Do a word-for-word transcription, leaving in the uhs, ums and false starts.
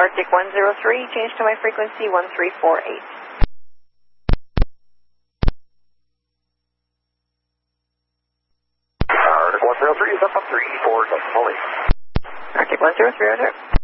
Arctic one zero three, change to my frequency one three four eight. Arctic one zero three, is up on three four, that's fully. Arctic one zero three, roger.